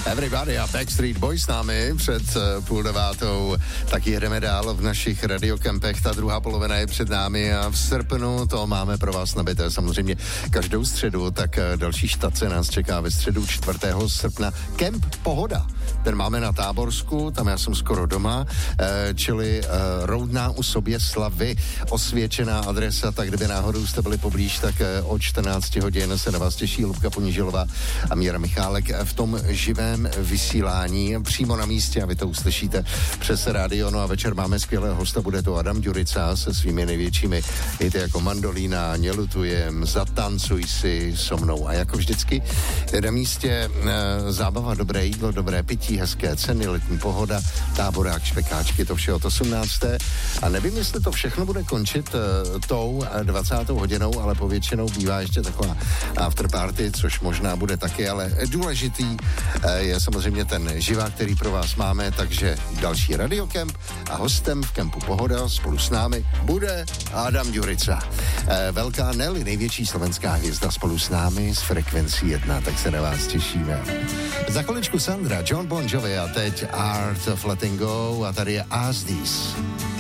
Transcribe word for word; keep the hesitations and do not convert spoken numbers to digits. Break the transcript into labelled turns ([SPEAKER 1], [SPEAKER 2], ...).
[SPEAKER 1] Everybody a Backstreet Boys s námi před půl devátou. Tak jedeme dál v našich radiokempech. Ta druhá polovina je před námi a v srpnu to máme pro vás nabité samozřejmě každou středu, tak další štace nás čeká ve středu čtvrtého srpna. Kemp Pohoda. Ten máme na Táborsku, tam já jsem skoro doma, čili Roudná u Soběslavy, osvědčená adresa, tak kdyby náhodou jste byli poblíž, tak od čtrnácti hodin se na vás těší Lubka Ponížilová a Míra Michálek v tom živém vysílání přímo na místě a vy to uslyšíte přes rádio. No a večer máme skvělého hosta, bude to Adam Ďurica se svými největšími hity jako Mandolína, Nelutujem, Zatancuj si so mnou a jako vždycky na místě e, zábava, dobré jídlo, dobré pití, hezké ceny, letní pohoda, táborák, špekáčky, to vše od osmnácté A nevím, jestli to všechno bude končit e, tou dvacátou hodinou, ale povětšinou bývá ještě taková afterparty, což možná bude taky, ale důležitý e, je samozřejmě ten živák, který pro vás máme, takže další radiokemp a hostem v kempu Pohoda spolu s námi bude Adam Ďurica. E, velká Nelly, největší slovenská hvězda spolu s námi z Frekvencí jedna, tak se na vás těšíme. Za chviličku Sandra, John Bon Jovi a teď Art of Letting Go a tady je As These.